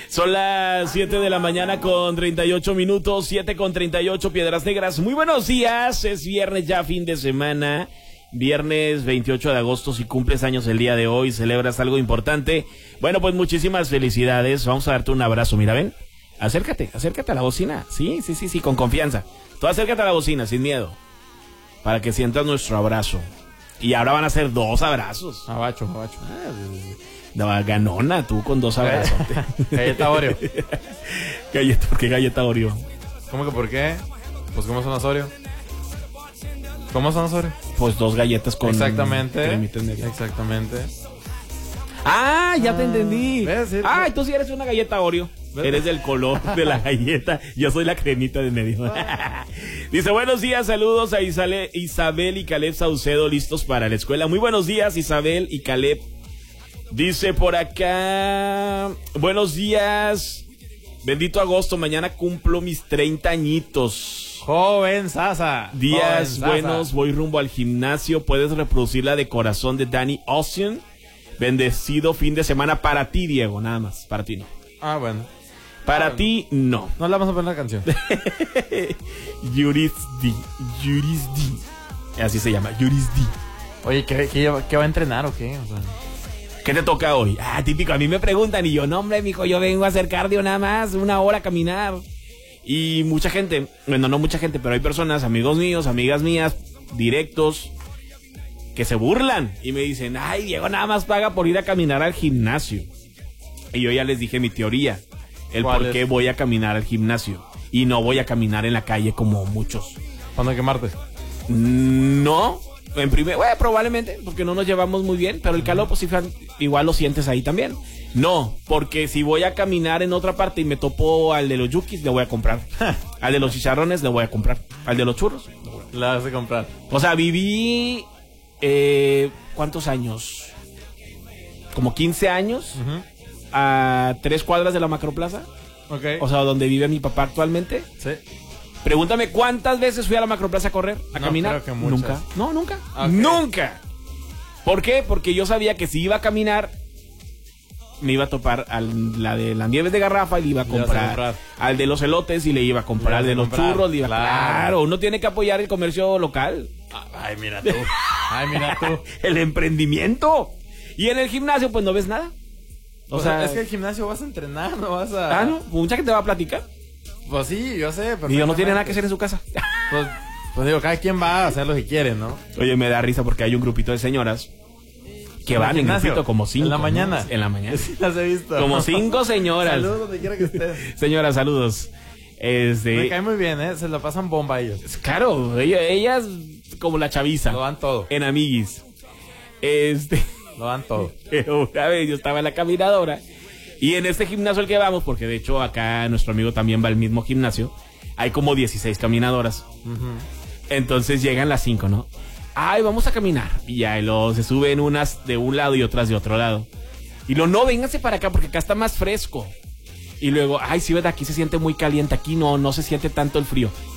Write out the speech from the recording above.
Son las 7 de la mañana con 38 minutos, 7 con 38, Piedras Negras. Muy buenos días, es viernes ya, fin de semana. Viernes 28 de agosto, si cumples años el día de hoy, celebras algo importante. Bueno, pues muchísimas felicidades, vamos a darte un abrazo, mira, ven. Acércate a la bocina, sí, con confianza. Tú acércate a la bocina, sin miedo, para que sientas nuestro abrazo. Y ahora van a ser 2 abrazos. Abacho. Ganona, tú con 2 abrazos. Galleta Oreo. ¿Por qué galleta Oreo? ¿Cómo que por qué? Pues ¿cómo son las Oreo? ¿Cómo son las Oreo? Pues 2 galletas con... Exactamente. Exactamente. Ah, ya te entendí. ¿Ves? Sí, tú sí eres una galleta Oreo. ¿Ves? Eres del color de la galleta. Yo soy la cremita de medio. Dice, buenos días, saludos a Isabel y Caleb Saucedo, listos para la escuela. Muy buenos días, Isabel y Caleb. Dice por acá, buenos días, bendito agosto, mañana cumplo mis 30 añitos. Joven Sasa. Días buenos, voy rumbo al gimnasio, puedes reproducir la de Corazón de Danny Ocean. Bendecido fin de semana para ti, Diego, nada más, para ti no. Ah, bueno. Para ti, no. No le vamos a poner la canción. Yurisdi. Así se llama, Yurisdi. Oye, ¿qué va a entrenar o qué? O sea... ¿Qué te toca hoy? Típico, a mí me preguntan y yo, no hombre, mijo, yo vengo a hacer cardio nada más, 1 hora a caminar. Y mucha gente, bueno, no mucha gente, pero hay personas, amigos míos, amigas mías, directos, que se burlan y me dicen, ay, Diego nada más paga por ir a caminar al gimnasio. Y yo ya les dije mi teoría, el por qué voy a caminar al gimnasio y no voy a caminar en la calle como muchos. ¿Cuándo hay que martes? No. Probablemente, porque no nos llevamos muy bien, pero el calor, pues igual lo sientes ahí también. No, porque si voy a caminar en otra parte y me topo al de los yukis, le voy a comprar. Al de los chicharrones, le voy a comprar. Al de los churros, le vas a comprar. O sea, viví, ¿cuántos años? Como 15 años, a 3 cuadras de la Macroplaza. Okay. O sea, donde vive mi papá actualmente. Sí. Pregúntame cuántas veces fui a la Macroplaza a correr, a caminar. Creo que muchas. Nunca. No, nunca. Okay. Nunca. ¿Por qué? Porque yo sabía que si iba a caminar, me iba a topar la de las nieves de garrafa y le iba a comprar. Al de los elotes y le iba a comprar. Al de los churros le iba a... Claro, uno tiene que apoyar el comercio local. Ay, mira tú. El emprendimiento. Y en el gimnasio, pues no ves nada. O sea, es que el gimnasio vas a entrenar, no vas a... ¿no? Mucha gente va a platicar. Pues sí, yo sé. Y no tiene nada que hacer en su casa. Pues digo, cada quien va a hacer lo que quiere, ¿no? Oye, me da risa porque hay un grupito de señoras que van en grupito como 5. En la mañana. ¿No? En la mañana. Sí, las he visto. Como 5 señoras. Saludos donde quiera que estén. Señoras, saludos. Me cae muy bien, se la pasan bomba ellos. Claro, ellas como la chaviza. Lo dan todo. En amiguis. Lo dan todo. Una vez yo estaba en la caminadora y en este gimnasio al que vamos, porque de hecho acá nuestro amigo también va al mismo gimnasio, hay como 16 caminadoras. Entonces llegan las 5, ¿no? Ay, vamos a caminar. Y ya se suben unas de un lado y otras de otro lado. Y no, vénganse para acá porque acá está más fresco. Y luego, ay, sí, ¿verdad? Aquí se siente muy caliente, aquí no se siente tanto el frío.